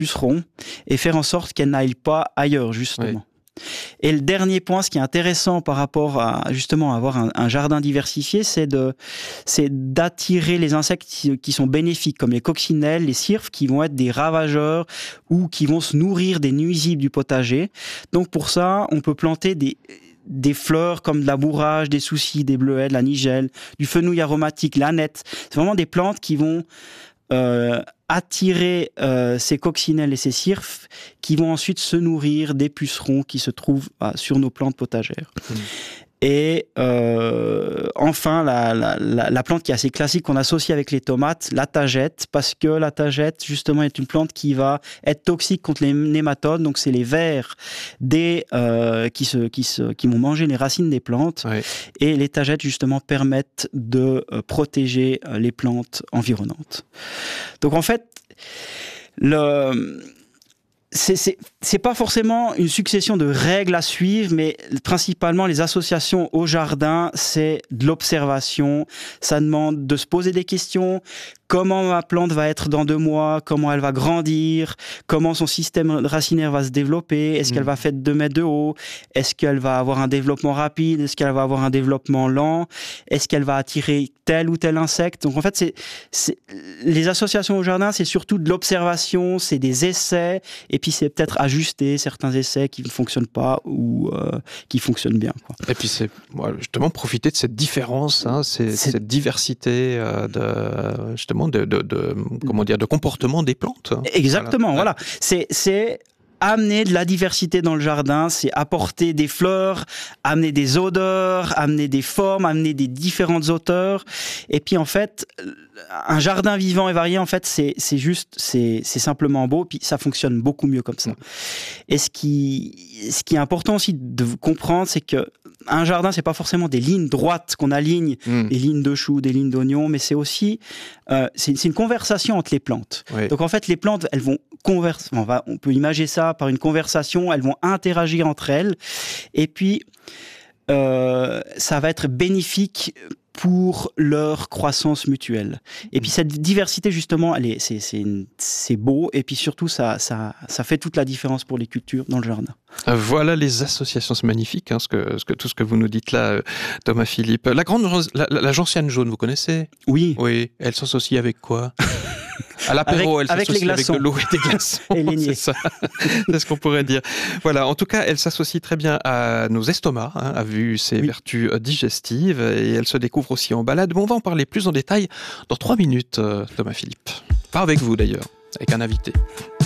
pucerons et faire en sorte qu'elles n'aillent pas ailleurs, justement. Et le dernier point, ce qui est intéressant par rapport à justement avoir un jardin diversifié, c'est d'attirer les insectes qui sont bénéfiques, comme les coccinelles, les cirfes, qui vont être des ravageurs ou qui vont se nourrir des nuisibles du potager. Donc pour ça, on peut planter des fleurs comme de la bourrage, des soucis, des bleuets, de la nigelle, du fenouil aromatique, l'ânette. C'est vraiment des plantes qui vont attirer ces coccinelles et ces cirfes qui vont ensuite se nourrir des pucerons qui se trouvent sur nos plantes potagères. Et enfin, la plante qui est assez classique qu'on associe avec les tomates, la tagette, parce que la tagette, justement, est une plante qui va être toxique contre les nématodes. Donc, c'est les vers qui vont manger les racines des plantes. Oui. Et les tagettes, justement, permettent de protéger les plantes environnantes. Donc, en fait, c'est pas forcément une succession de règles à suivre, mais principalement les associations au jardin, c'est de l'observation. Ça demande de se poser des questions. Comment ma plante va être dans 2 mois? Comment elle va grandir? Comment son système racinaire va se développer? Est-ce qu'elle va faire 2 mètres de haut? Est-ce qu'elle va avoir un développement rapide? Est-ce qu'elle va avoir un développement lent? Est-ce qu'elle va attirer tel ou tel insecte? Donc en fait, les associations au jardin, c'est surtout de l'observation, c'est des essais, et puis c'est peut-être ajuster certains essais qui ne fonctionnent pas ou qui fonctionnent bien, quoi. Et puis c'est justement profiter de cette différence, cette diversité de comportement des plantes. Exactement, voilà. C'est amener de la diversité dans le jardin, c'est apporter des fleurs, amener des odeurs, amener des formes, amener des différentes hauteurs. Et puis en fait, un jardin vivant et varié, en fait, c'est simplement beau, puis ça fonctionne beaucoup mieux comme ça. Et ce qui est important aussi de comprendre, c'est que un jardin, c'est pas forcément des lignes droites qu'on aligne, des lignes de choux, des lignes d'oignons, mais c'est aussi c'est une conversation entre les plantes. Oui. Donc en fait, les plantes, elles vont converser. On peut imaginer ça par une conversation. Elles vont interagir entre elles, et puis ça va être bénéfique pour leur croissance mutuelle. Et puis cette diversité, justement, c'est beau, et puis surtout, ça fait toute la différence pour les cultures dans le jardin. Voilà les associations, c'est magnifique, tout ce que vous nous dites là, Thomas Philippe. La gentiane jaune, vous connaissez? Oui. Oui, elle s'associe avec quoi? À l'apéro, elle s'associe avec de l'eau et des glaçons. Et c'est ça. C'est ce qu'on pourrait dire. Voilà, en tout cas, elle s'associe très bien à nos estomacs, a vu ses vertus digestives, et elle se découvre aussi en balade. Mais on va en parler plus en détail dans 3 minutes, Thomas Philippe. Pas avec vous d'ailleurs, avec un invité.